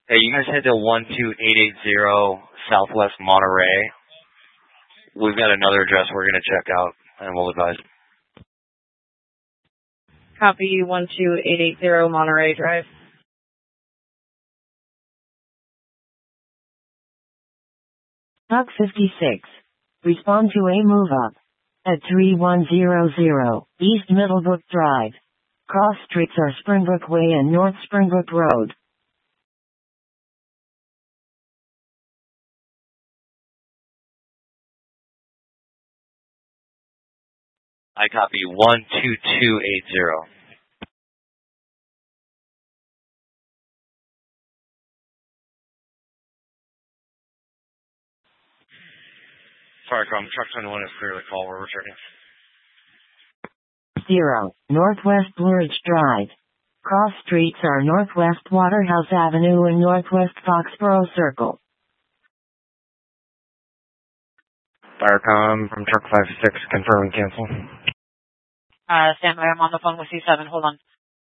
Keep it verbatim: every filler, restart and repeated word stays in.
Hey, you guys head to one two eight eight zero Southwest Monterey. We've got another address we're going to check out, and we'll advise. Copy one two eight eight zero Monterey Drive. Tuck fifty-six. Respond to a move up. At three one zero zero East Middlebrook Drive. Cross streets are Springbrook Way and North Springbrook Road. I copy one two two eight zero. Sorry, Crum. Truck twenty-one is clear. The call. We're returning. Zero. Northwest Blue Ridge Drive. Cross streets are Northwest Waterhouse Avenue and Northwest Foxborough Circle. Firecom from Truck five six, confirming cancel. Uh, stand by, I'm on the phone with C seven, hold on.